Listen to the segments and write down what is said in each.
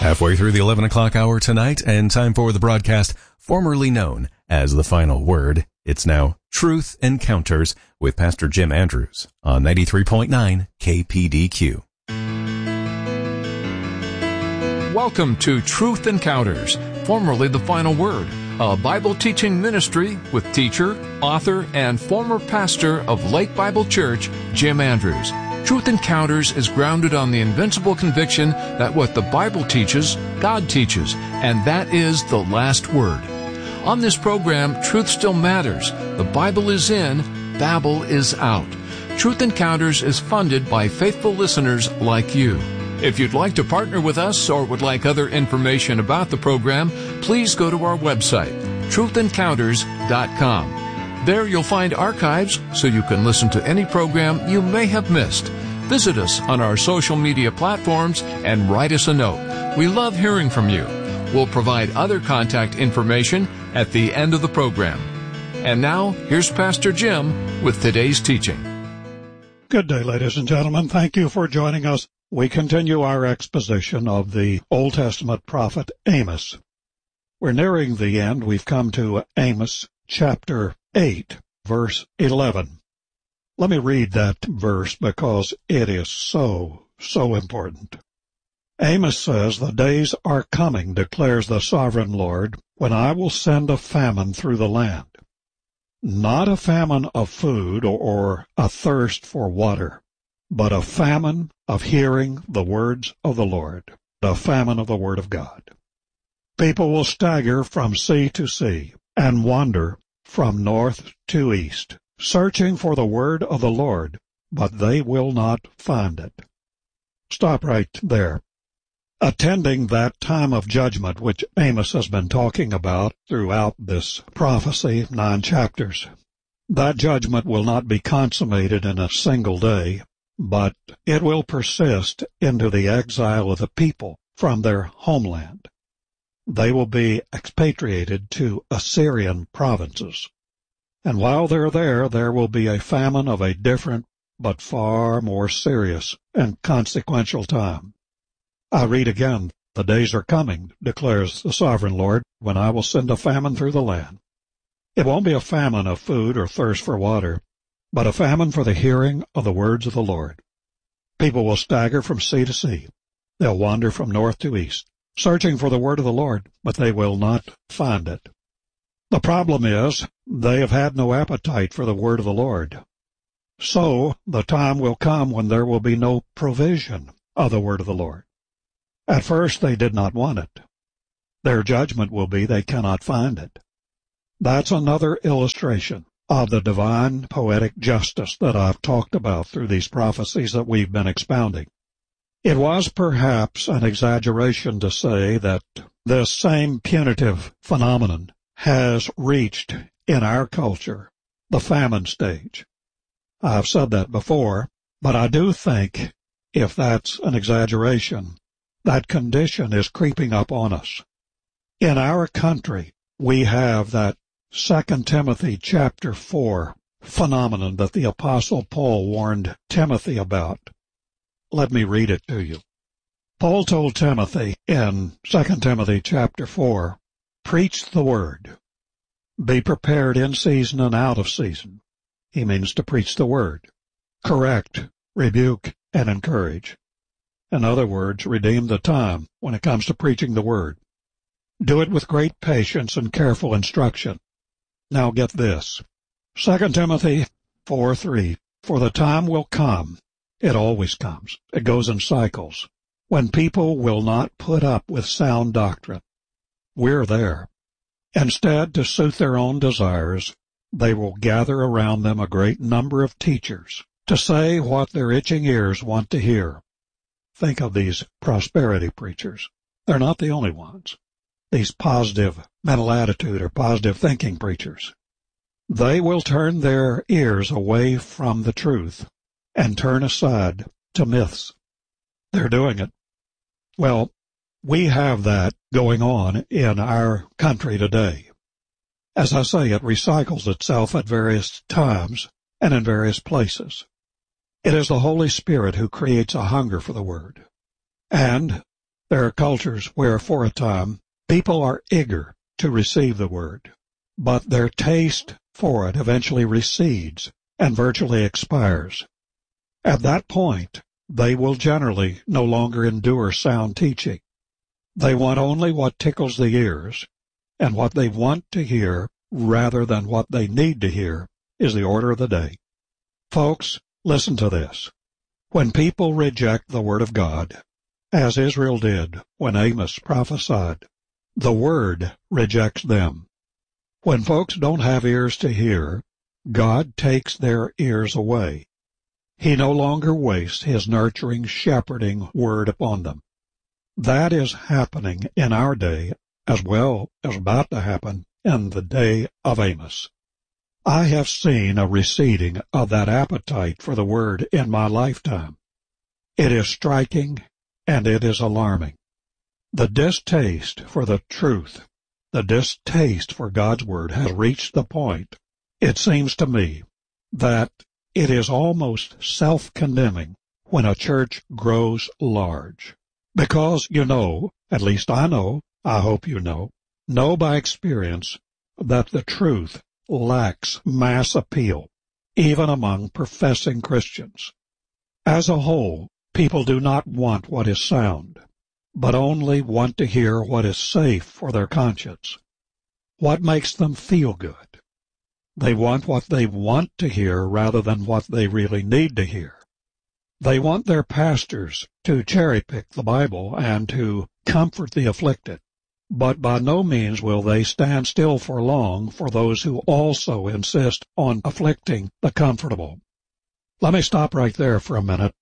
Halfway through the 11 o'clock hour tonight, and time for the broadcast formerly known as The Final Word. It's now Truth Encounters with Pastor Jim Andrews on 93.9 KPDQ. Welcome to Truth Encounters, formerly The Final Word, a Bible teaching ministry with teacher, author, and former pastor of Lake Bible Church, Jim Andrews. Truth Encounters is grounded on the invincible conviction that what the Bible teaches, God teaches, and that is the last word. On this program, truth still matters. The Bible is in, Babel is out. Truth Encounters is funded by faithful listeners like you. If you'd like to partner with us or would like other information about the program, please go to our website, truthencounters.com. There you'll find archives so you can listen to any program you may have missed. Visit us on our social media platforms and write us a note. We love hearing from you. We'll provide other contact information at the end of the program. And now, here's Pastor Jim with today's teaching. Good day, ladies and gentlemen. Thank you for joining us. We continue our exposition of the Old Testament prophet Amos. We're nearing the end. We've come to Amos chapter 8, verse 11. Let me read that verse because it is so important. Amos says, "The days are coming, declares the sovereign Lord, when I will send a famine through the land. Not a famine of food or a thirst for water, but a famine of hearing the words of the Lord, a famine of the Word of God. People will stagger from sea to sea and wander from north to east, searching for the word of the Lord, but they will not find it." Stop right there. Attending that time of judgment which Amos has been talking about throughout this prophecy, 9 chapters, that judgment will not be consummated in a single day, but it will persist into the exile of the people from their homeland. They will be expatriated to Assyrian provinces. And while they're there, there will be a famine of a different but far more serious and consequential time. I read again, "The days are coming, declares the sovereign Lord, when I will send a famine through the land." It won't be a famine of food or thirst for water, but a famine for the hearing of the words of the Lord. People will stagger from sea to sea. They'll wander from north to east, searching for the word of the Lord, but they will not find it. The problem is, they have had no appetite for the word of the Lord. So, the time will come when there will be no provision of the word of the Lord. At first, they did not want it. Their judgment will be they cannot find it. That's another illustration of the divine poetic justice that I've talked about through these prophecies that we've been expounding. It was perhaps an exaggeration to say that this same punitive phenomenon has reached, in our culture, the famine stage. I've said that before, but I do think, if that's an exaggeration, that condition is creeping up on us. In our country, we have that 2 Timothy chapter 4 phenomenon that the Apostle Paul warned Timothy about. Let me read it to you. Paul told Timothy in 2 Timothy chapter 4, "Preach the word. Be prepared in season and out of season." He means to preach the word. Correct, rebuke, and encourage. In other words, redeem the time when it comes to preaching the word. Do it with great patience and careful instruction. Now get this. 2 Timothy 4:3, "For the time will come," it always comes, it goes in cycles, "when people will not put up with sound doctrine." We're there. Instead, to suit their own desires, they will gather around them a great number of teachers to say what their itching ears want to hear. Think of these prosperity preachers. They're not the only ones. These positive mental attitude or positive thinking preachers. They will turn their ears away from the truth and turn aside to myths. They're doing it. Well, we have that going on in our country today. As I say, it recycles itself at various times and in various places. It is the Holy Spirit who creates a hunger for the Word. And There are cultures where, for a time, people are eager to receive the Word, but their taste for it eventually recedes and virtually expires. At that point, they will generally no longer endure sound teaching. They want only what tickles the ears, and what they want to hear rather than what they need to hear is the order of the day. Folks, listen to this. When people reject the Word of God, as Israel did when Amos prophesied, the Word rejects them. When folks don't have ears to hear, God takes their ears away. He no longer wastes His nurturing, shepherding Word upon them. That is happening in our day as well as about to happen in the day of Amos. I have seen a receding of that appetite for the Word in my lifetime. It is striking and it is alarming. The distaste for the truth, the distaste for God's Word has reached the point, it seems to me, that it is almost self-condemning when a church grows large. Because you know, at least I know, I hope you know by experience that the truth lacks mass appeal, even among professing Christians. As a whole, people do not want what is sound, but only want to hear what is safe for their conscience, what makes them feel good. They want what they want to hear rather than what they really need to hear. They want their pastors to cherry-pick the Bible and to comfort the afflicted, but by no means will they stand still for long for those who also insist on afflicting the comfortable. Let me stop right there for a minute.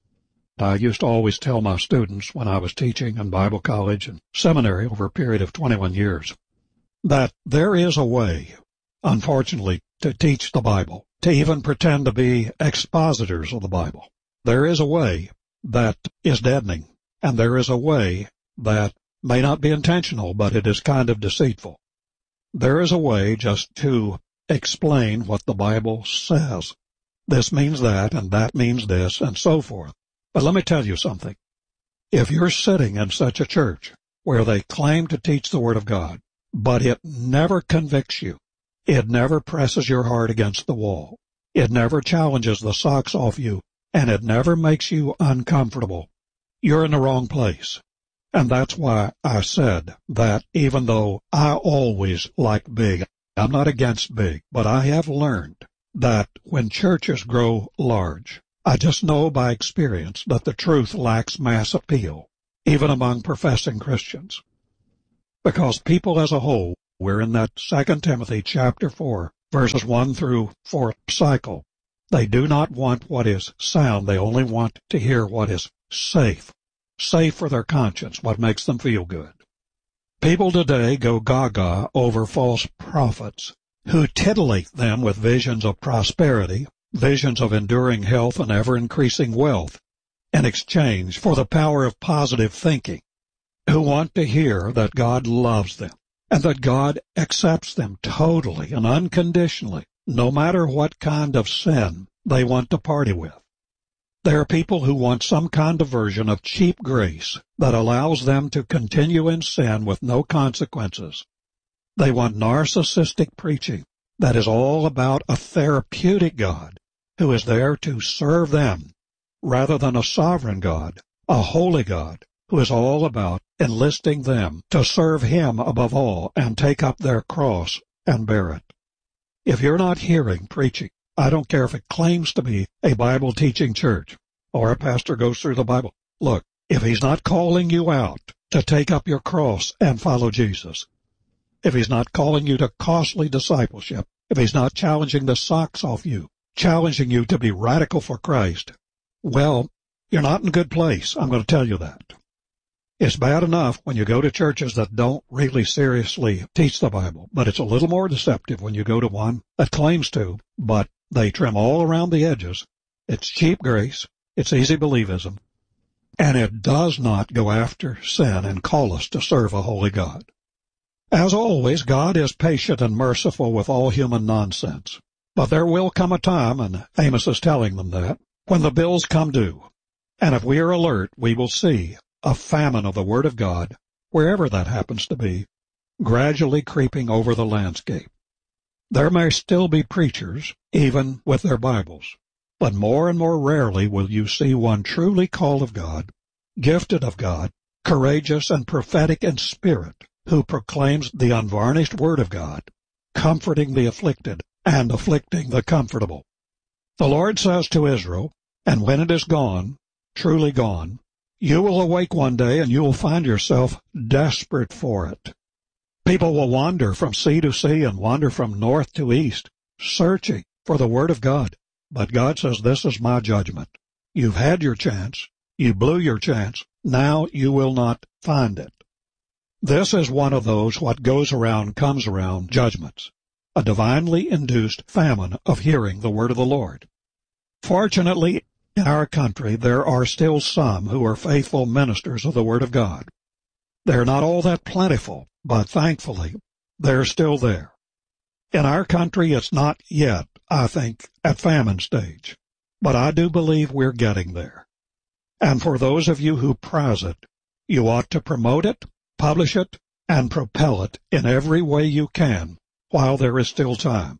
I used to always tell my students when I was teaching in Bible college and seminary over a period of 21 years that there is a way, unfortunately, to teach the Bible, to even pretend to be expositors of the Bible. There is a way that is deadening, and there is a way that may not be intentional, but it is kind of deceitful. There is a way just to explain what the Bible says. This means that, and that means this, and so forth. But let me tell you something. If you're sitting in such a church where they claim to teach the Word of God, but it never convicts you, it never presses your heart against the wall, it never challenges the socks off you, and it never makes you uncomfortable, you're in the wrong place. And that's why I said that even though I always like big, I'm not against big, but I have learned that when churches grow large, I just know by experience that the truth lacks mass appeal, even among professing Christians. Because people as a whole, we're in that 2 Timothy chapter 4, verses 1 through 4 cycle. They do not want what is sound. They only want to hear what is safe for their conscience, what makes them feel good. People today go gaga over false prophets who titillate them with visions of prosperity, visions of enduring health and ever-increasing wealth in exchange for the power of positive thinking, who want to hear that God loves them and that God accepts them totally and unconditionally, no matter what kind of sin they want to party with. There are people who want some kind of version of cheap grace that allows them to continue in sin with no consequences. They want narcissistic preaching that is all about a therapeutic God who is there to serve them, rather than a sovereign God, a holy God, who is all about enlisting them to serve Him above all and take up their cross and bear it. If you're not hearing preaching, I don't care if it claims to be a Bible-teaching church or a pastor goes through the Bible. Look, if he's not calling you out to take up your cross and follow Jesus, if he's not calling you to costly discipleship, if he's not challenging the socks off you, challenging you to be radical for Christ, well, you're not in a good place. I'm going to tell you that. It's bad enough when you go to churches that don't really seriously teach the Bible, but it's a little more deceptive when you go to one that claims to, but they trim all around the edges. It's cheap grace, it's easy believism, and it does not go after sin and call us to serve a holy God. As always, God is patient and merciful with all human nonsense. But there will come a time, and Amos is telling them that, when the bills come due. And if we are alert, we will see a famine of the Word of God, wherever that happens to be, gradually creeping over the landscape. There may still be preachers, even with their Bibles, but more and more rarely will you see one truly called of God, gifted of God, courageous and prophetic in spirit, who proclaims the unvarnished Word of God, comforting the afflicted and afflicting the comfortable. The Lord says to Israel, "And when it is gone, truly gone, you will awake one day and you will find yourself desperate for it." People will wander from sea to sea and wander from north to east, searching for the Word of God. But God says, "This is my judgment. You've had your chance. You blew your chance. Now you will not find it." This is one of those what goes around comes around judgments, a divinely induced famine of hearing the Word of the Lord. Fortunately, in our country, there are still some who are faithful ministers of the Word of God. They're not all that plentiful, but thankfully, they're still there. In our country, it's not yet, I think, at famine stage, but I do believe we're getting there. And for those of you who prize it, you ought to promote it, publish it, and propel it in every way you can while there is still time.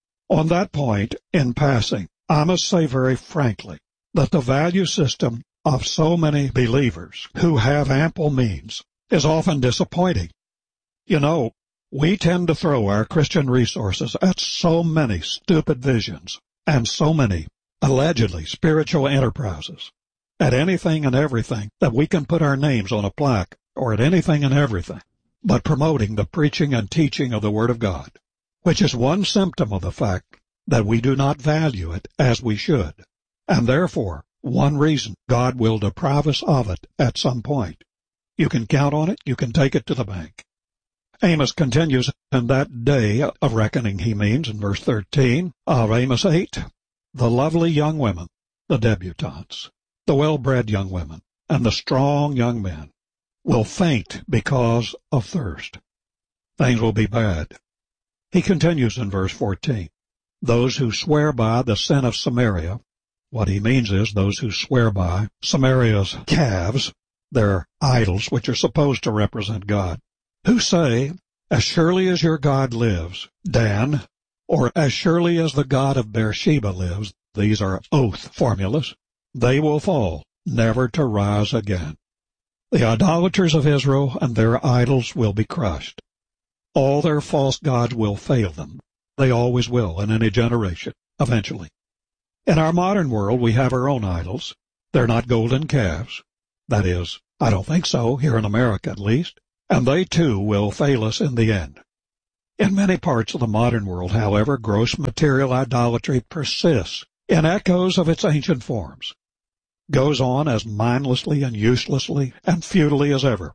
On that point, in passing, I must say very frankly that the value system of so many believers who have ample means is often disappointing. You know, we tend to throw our Christian resources at so many stupid visions and so many allegedly spiritual enterprises, at anything and everything that we can put our names on a plaque, or at anything and everything but promoting the preaching and teaching of the Word of God, which is one symptom of the fact that we do not value it as we should, and therefore one reason God will deprive us of it at some point. You can count on it, you can take it to the bank. Amos continues, "In that day of reckoning," he means, in verse 13 of Amos 8, "the lovely young women, the debutantes, the well-bred young women, and the strong young men will faint because of thirst." Things will be bad. He continues in verse 14, "Those who swear by the sin of Samaria," what he means is those who swear by Samaria's calves, their idols which are supposed to represent God, who say, "As surely as your God lives, Dan," or "as surely as the God of Beersheba lives," these are oath formulas, "they will fall, never to rise again." The idolaters of Israel and their idols will be crushed. All their false gods will fail them. They always will in any generation, eventually. In our modern world, we have our own idols. They're not golden calves. That is, I don't think so, here in America at least. And they, too, will fail us in the end. In many parts of the modern world, however, gross material idolatry persists in echoes of its ancient forms, goes on as mindlessly and uselessly and futilely as ever.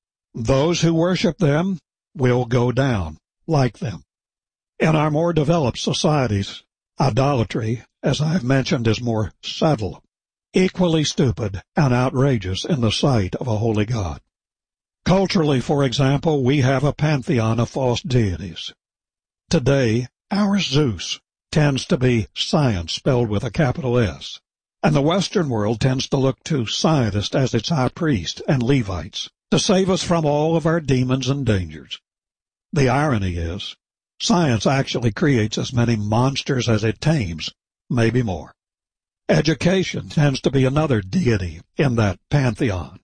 Those who worship them will go down like them. In our more developed societies, idolatry, as I've mentioned, is more subtle, equally stupid and outrageous in the sight of a holy God. Culturally, for example, we have a pantheon of false deities. Today, our Zeus tends to be science spelled with a capital S, and the Western world tends to look to scientists as its high priest and Levites to save us from all of our demons and dangers. The irony is, science actually creates as many monsters as it tames, maybe more. Education tends to be another deity in that pantheon.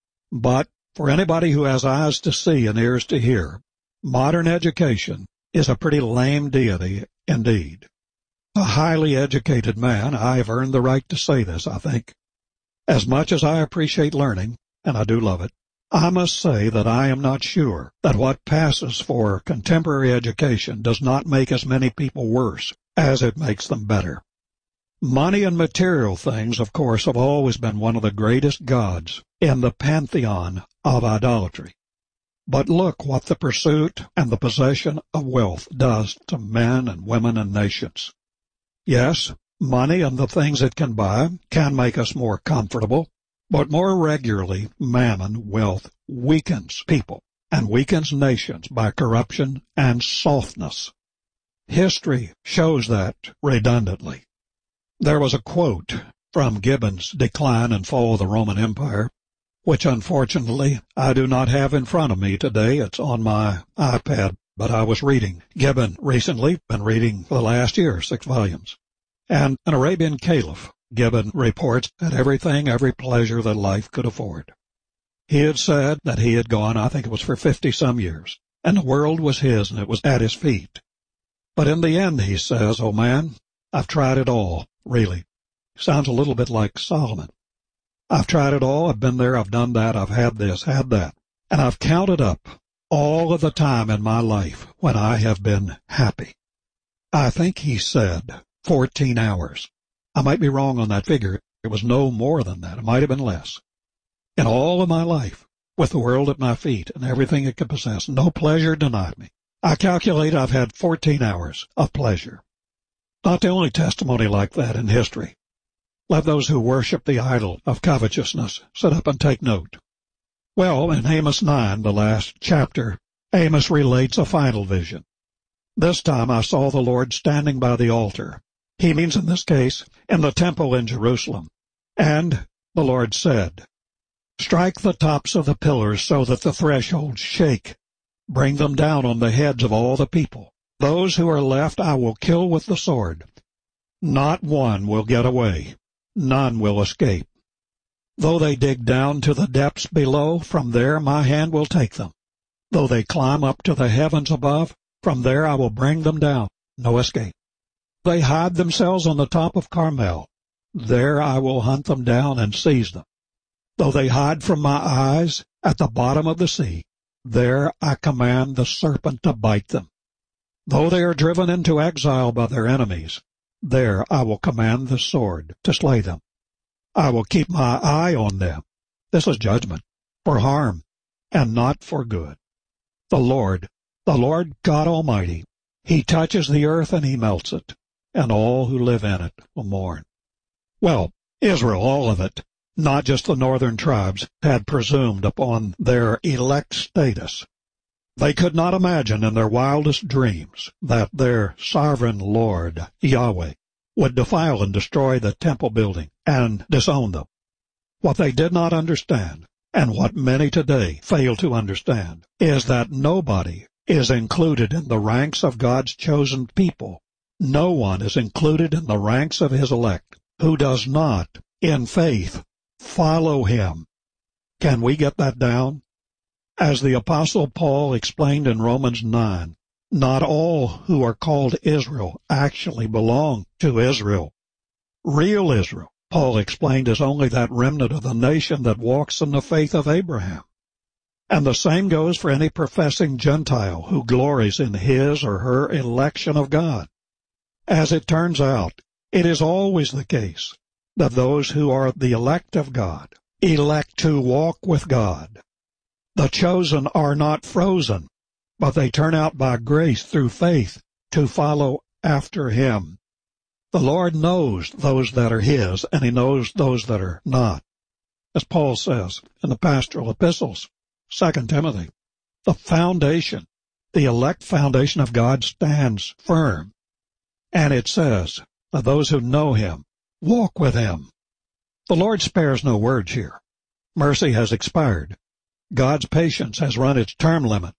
But for anybody who has eyes to see and ears to hear, modern education is a pretty lame deity indeed. A highly educated man, I have earned the right to say this, I think. As much as I appreciate learning, and I do love it, I must say that I am not sure that what passes for contemporary education does not make as many people worse as it makes them better. Money and material things, of course, have always been one of the greatest gods in the pantheon of idolatry. But look what the pursuit and the possession of wealth does to men and women and nations. Yes, money and the things it can buy can make us more comfortable, but more regularly, mammon, wealth, weakens people and weakens nations by corruption and softness. History shows that redundantly. There was a quote from Gibbon's Decline and Fall of the Roman Empire. which unfortunately I do not have in front of me today. It's on my iPad, but I was reading Gibbon recently, been reading for the last year, 6 volumes. And an Arabian caliph, Gibbon reports, had everything, every pleasure that life could afford. He had said that he had gone, I think it was for 50-some years, and the world was his and it was at his feet. But in the end, he says, "Oh man, I've tried it all, really." Sounds a little bit like Solomon. "I've tried it all, I've been there, I've done that, I've had this, had that, and I've counted up all of the time in my life when I have been happy." I think he said 14 hours. I might be wrong on that figure. It was no more than that. It might have been less. In all of my life, with the world at my feet and everything it could possess, no pleasure denied me. I calculate I've had 14 hours of pleasure. Not the only testimony like that in history. Let those who worship the idol of covetousness sit up and take note. Well, in Amos 9, the last chapter, Amos relates a final vision. "This time I saw the Lord standing by the altar." He means in this case in the temple in Jerusalem. "And the Lord said, strike the tops of the pillars so that the thresholds shake. Bring them down on the heads of all the people. Those who are left I will kill with the sword. Not one will get away. None will escape. Though they dig down to the depths below, from there my hand will take them. Though they climb up to the heavens above, from there I will bring them down. No escape. They hide themselves on the top of Carmel. There I will hunt them down and seize them. Though they hide from my eyes at the bottom of the sea, there I command the serpent to bite them. Though they are driven into exile by their enemies, there I will command the sword to slay them. I will keep my eye on them." This is judgment, for harm, and not for good. The Lord God Almighty, He touches the earth and He melts it, and all who live in it will mourn. Well, Israel, all of it, not just the northern tribes, had presumed upon their elect status. They could not imagine in their wildest dreams that their sovereign Lord, Yahweh, would defile and destroy the temple building and disown them. What they did not understand, and what many today fail to understand, is that nobody is included in the ranks of God's chosen people. No one is included in the ranks of His elect who does not, in faith, follow Him. Can we get that down? As the Apostle Paul explained in Romans 9, not all who are called Israel actually belong to Israel. Real Israel, Paul explained, is only that remnant of the nation that walks in the faith of Abraham. And the same goes for any professing Gentile who glories in his or her election of God. As it turns out, it is always the case that those who are the elect of God elect to walk with God. The chosen are not frozen, but they turn out by grace through faith to follow after Him. The Lord knows those that are His, and He knows those that are not. As Paul says in the pastoral epistles, 2 Timothy, the foundation, the elect foundation of God stands firm. And it says that those who know Him walk with Him. The Lord spares no words here. Mercy has expired. God's patience has run its term limit.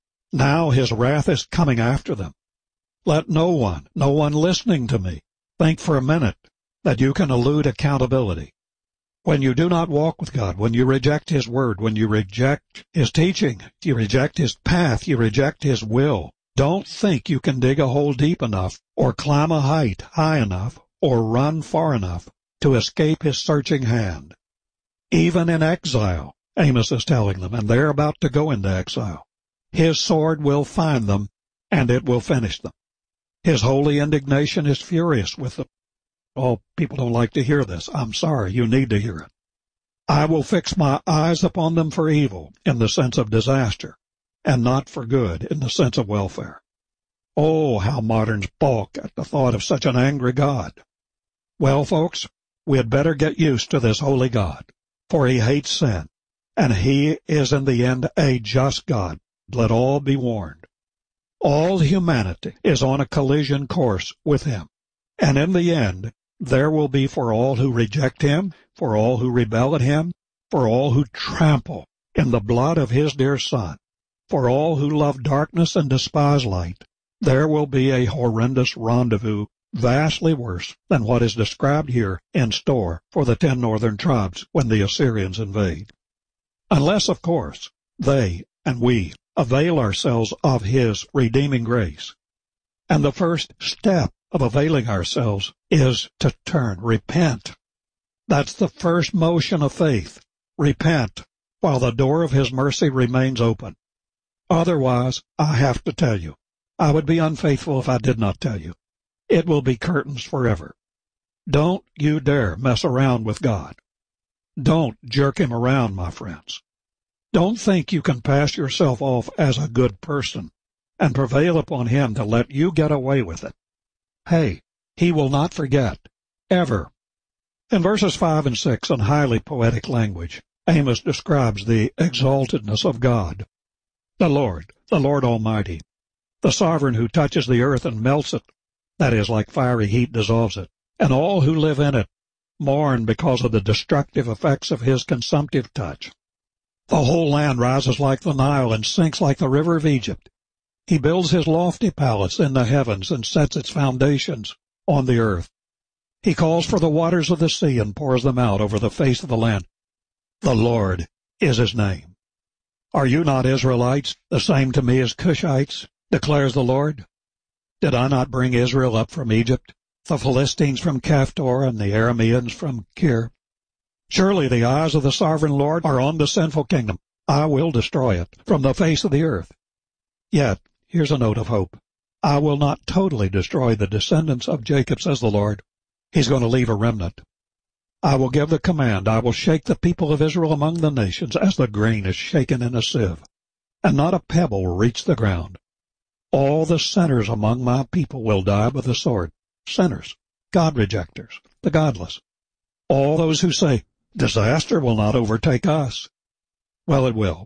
Now His wrath is coming after them. Let no one listening to me, think for a minute that you can elude accountability. When you do not walk with God, when you reject His word, when you reject His teaching, you reject His path, you reject His will, don't think you can dig a hole deep enough or climb a height high enough or run far enough to escape His searching hand. Even in exile, Amos is telling them, and they're about to go into exile, His sword will find them, and it will finish them. His holy indignation is furious with them. Oh, people don't like to hear this. I'm sorry, you need to hear it. I will fix my eyes upon them for evil, in the sense of disaster, and not for good, in the sense of welfare. Oh, how moderns balk at the thought of such an angry God. Well, folks, we had better get used to this holy God, for He hates sin, and He is in the end a just God. Let all be warned. All humanity is on a collision course with Him, and in the end, there will be for all who reject Him, for all who rebel at Him, for all who trample in the blood of his dear Son, for all who love darkness and despise light, there will be a horrendous rendezvous vastly worse than what is described here in store for the 10 northern tribes when the Assyrians invade. Unless, of course, they and we avail ourselves of his redeeming grace. And the first step of availing ourselves is to turn, repent. That's the first motion of faith. Repent while the door of his mercy remains open. Otherwise, I have to tell you, I would be unfaithful if I did not tell you. It will be curtains forever. Don't you dare mess around with God. Don't jerk him around, my friends. Don't think you can pass yourself off as a good person and prevail upon him to let you get away with it. Hey, he will not forget, ever. In verses 5 and 6, in highly poetic language, Amos describes the exaltedness of God. The Lord Almighty, the sovereign who touches the earth and melts it, that is, like fiery heat dissolves it, and all who live in it mourn because of the destructive effects of his consumptive touch. The whole land rises like the Nile and sinks like the river of Egypt. He builds his lofty palace in the heavens and sets its foundations on the earth. He calls for the waters of the sea and pours them out over the face of the land. The Lord is his name. Are you not Israelites, the same to me as Cushites, declares the Lord? Did I not bring Israel up from Egypt, the Philistines from Caphtor, and the Arameans from Kir? Surely the eyes of the sovereign Lord are on the sinful kingdom. I will destroy it from the face of the earth. Yet, here's a note of hope. I will not totally destroy the descendants of Jacob, says the Lord. He's going to leave a remnant. I will give the command. I will shake the people of Israel among the nations as the grain is shaken in a sieve, and not a pebble will reach the ground. All the sinners among my people will die by the sword. Sinners, God-rejectors, the godless. All those who say, disaster will not overtake us. Well, it will.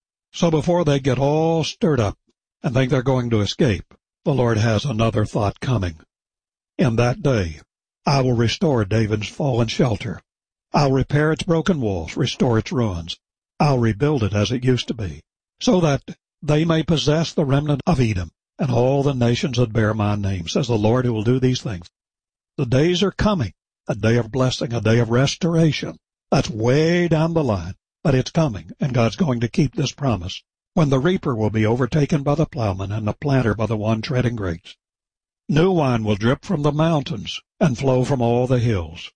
So before they get all stirred up and think they're going to escape, the Lord has another thought coming. In that day, I will restore David's fallen shelter. I'll repair its broken walls, restore its ruins. I'll rebuild it as it used to be, so that they may possess the remnant of Edom and all the nations that bear my name, says the Lord who will do these things. The days are coming, a day of blessing, a day of restoration. That's way down the line, but it's coming, and God's going to keep this promise, when the reaper will be overtaken by the plowman and the planter by the one treading grapes. New wine will drip from the mountains and flow from all the hills.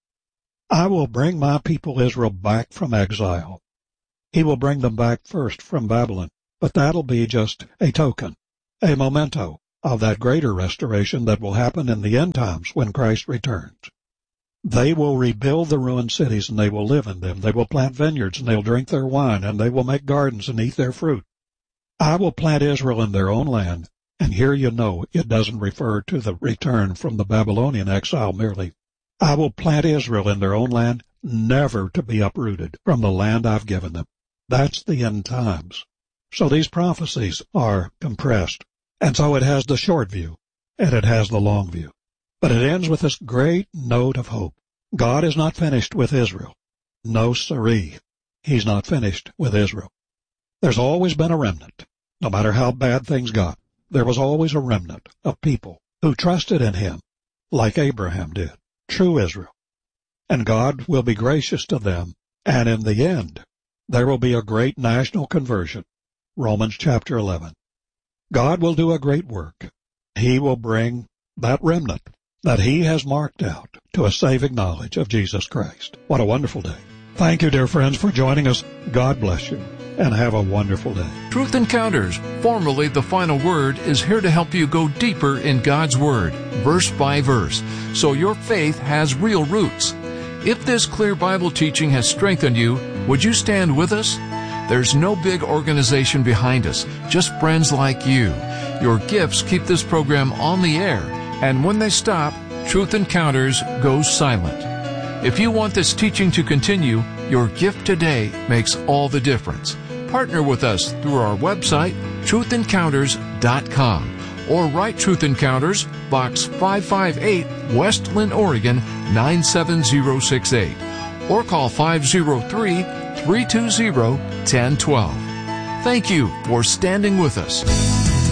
I will bring my people Israel back from exile. He will bring them back first from Babylon, but that'll be just a token, a memento of that greater restoration that will happen in the end times when Christ returns. They will rebuild the ruined cities, and they will live in them. They will plant vineyards, and they'll drink their wine, and they will make gardens and eat their fruit. I will plant Israel in their own land, and here you know it doesn't refer to the return from the Babylonian exile merely. I will plant Israel in their own land, never to be uprooted from the land I've given them. That's the end times. So these prophecies are compressed, and so it has the short view, and it has the long view. But it ends with this great note of hope. God is not finished with Israel. No siree. He's not finished with Israel. There's always been a remnant. No matter how bad things got, there was always a remnant of people who trusted in him, like Abraham did, true Israel. And God will be gracious to them, and in the end, there will be a great national conversion. Romans chapter 11. God will do a great work. He will bring that remnant that he has marked out to a saving knowledge of Jesus Christ. What a wonderful day. Thank you, dear friends, for joining us. God bless you, and have a wonderful day. Truth Encounters, formerly The Final Word, is here to help you go deeper in God's Word, verse by verse, so your faith has real roots. If this clear Bible teaching has strengthened you, would you stand with us? There's no big organization behind us, just friends like you. Your gifts keep this program on the air, and when they stop, Truth Encounters goes silent. If you want this teaching to continue, your gift today makes all the difference. Partner with us through our website, truthencounters.com, or write Truth Encounters, Box 558, West Linn, Oregon, 97068, or call 503 320-1012. Thank you for standing with us.